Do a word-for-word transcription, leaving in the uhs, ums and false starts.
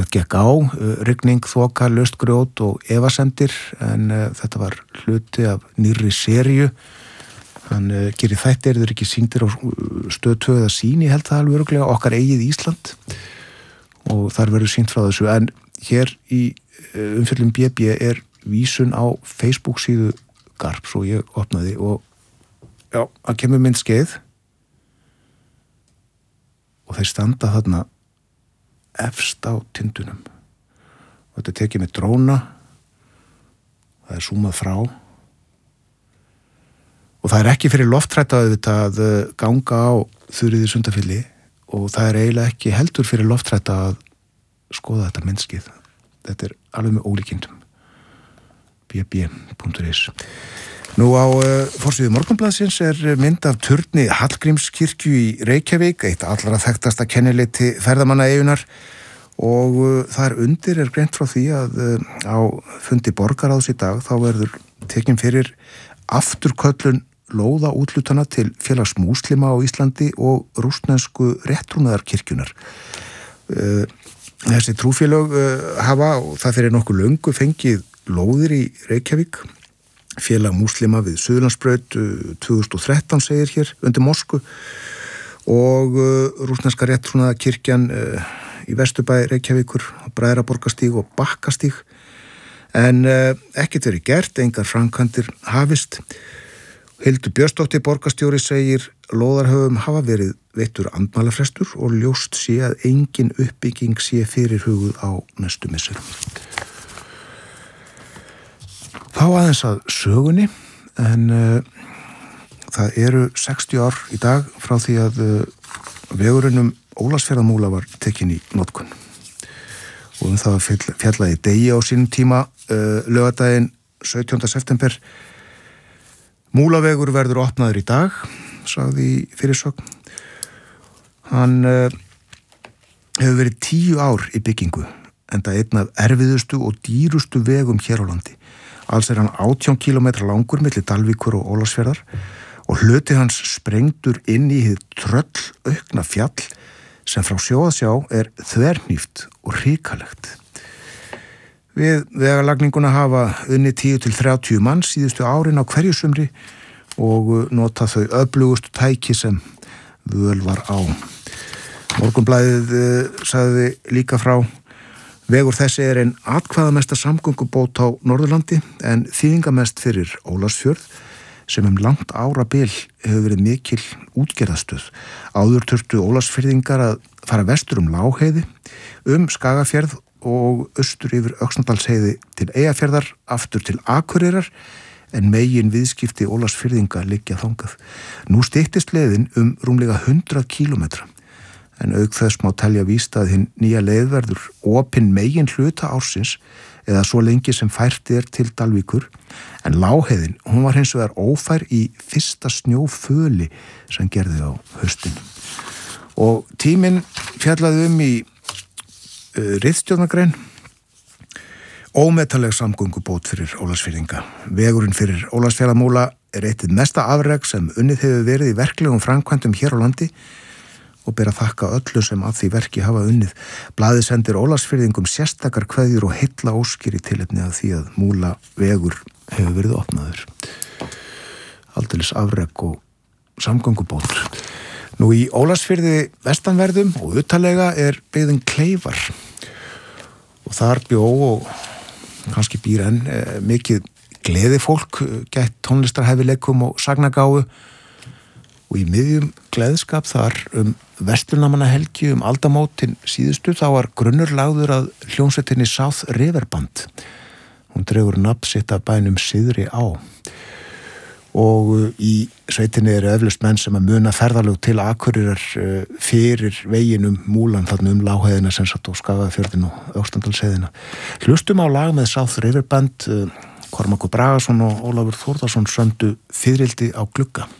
allt gekk á, rigning, þoka, laust grjót og efasemdir, en uh, þetta var hluti af nýrri seríu. Hann uh, gerir þættir, þeir ekki sýndir á stöð tvö eða sín, ég held það alveg örugglega, okkar eigið Ísland, og þar verður sýnt frá þessu. En hér í uh, umfjöllum B B er vísun á Facebook síðu Garps og ég opnaði og já, það kemur mynd skeið og þeir standa þarna efst á tindunum og þetta tekið með dróna, það er zoomað frá og það er ekki fyrir lofthrætta að ganga á Þuríði Sundafirði og það er eiginlega ekki heldur fyrir lofthrætta að skoða þetta myndskeið. Þetta er alveg með ólíkindum. b b punktur is. Nú á uh, forsíðu Morgunblaðsins er mynd af turni Hallgrímskirkju í Reykjavík, eitt allra þekktasta kennileiti ferðamannaeyjunnar og uh, þar undir er greint frá því að uh, á fundi borgaráðs í dag þá verður tekin fyrir afturköllun lóða útlutana til félags múslima á Íslandi og rússnesku réttrúnaðarkirkjunar. Uh, þessi trúfélög uh, hafa, og það fyrir nokkuð löngu, fengið lóðir í Reykjavík. Félag múslima við Suðurlandsbraut tvö þúsund og þrettán segir hér undir Moskvu og uh, rússneska réttrúnaðarkirkjan uh, í Vesturbæ Reykjavíkur, Bræðraborgarstíg og Bakkastíg, en uh, ekkert verið gert, engar framkvæmdir hafist. Hildur Björnsdóttir borgarstjóri segir lóðarhöfum hafa verið veittur andmælafrestur og ljóst sé að engin uppbygging sé fyrirhuguð á næstu misserum. Þá aðeins að sögunni, en uh, það eru sextíu ár í dag frá því að uh, vegurinn um Ólafsfjarðarmúla var tekin í notkun. Og um það fjall, fjallaði degi á sínum tíma, uh, laugardaginn sautjánda september. Múlavegur verður opnaður í dag, sagði í fyrirsögn. Hann uh, hefur verið tíu ár í byggingu, enda einn af erfiðustu og dýrustu vegum hér á landi. Alls er hann átján kílómetra langur milli Dalvíkur og Ólafsfjarðar og hluti hans sprengdur inn í hið tröll aukna fjall sem frá sjó að sjá er þvernýft og hrikalegt. Við vegalagninguna hafa unni tíu til þrjátíu mann síðustu árin á hverju sumri og nota þau öflugustu tæki sem völ var á. Morgunblaðið uh, sagði líka frá: vegur þessi er ein atkvæðamesta samgöngubót á Norðurlandi en þýðingamest fyrir Ólafsfjörð sem um langt árabil hefur verið mikil útgerðastöð. Áður þurftu Ólafsfirðingar að fara vestur um Lágheiði, um Skagafjörð og austur yfir Öxnadalsheiði til Eyjafjarðar, aftur til Akureyrar, en megin viðskipti Ólafsfirðinga liggja þangað. Nú styttist leiðin um rúmlega hundrað kílómetra. En auk þess má telja víst að hinn nýja leið verður opin megin hluta ársins eða svo lengi sem fært er til Dalvíkur, en Lágheiðin, hún var hins vegar ófær í fyrsta snjóföli sem gerði á haustinu. Og tíminn fjallaði um í uh, ritstjórnargrein ómetaleg samgöngubót fyrir Ólafsfirðinga. Vegurinn fyrir Ólafsfjarðarmúla er eitt mesta afrek sem unnið hefur verið í verklegum framkvæmdum hér á landi og ber að þakka öllu sem að því verki hafa unnið. Blaðið sendir Ólafsfirðingum sérstakar kveðjur og heilla óskir í tilefni af því að Múla vegur hefur verið opnaður. Aldeilis afrek og samgöngubót. Nú í Ólafsfirði vestanverðum og utalega er byggðin Kleifar og þar bjó og kannski býr enn eh, mikið gleði fólk, gætt tónlistarhæfileikum og sagnagáfu. Og í miðjum gleðskap þar um verslunarmannahelgi um aldamótin síðustu þá var grunnur lagður að hljómsveitinni South River Band. Hún dregur nafn sitt af bænum Syðri á. Og í sveitinni eru eflaust menn sem að muna ferðalög til Akureyrar fyrir veginum Múlan, þarna um Lágheiðina sem satt á Skagafjörðin og Öxnadalsheiðina. Hlustum á lag með South River Band. Kormákur Bragason og Ólafur Þórðarsson sömdu Fiðrildi á glugga.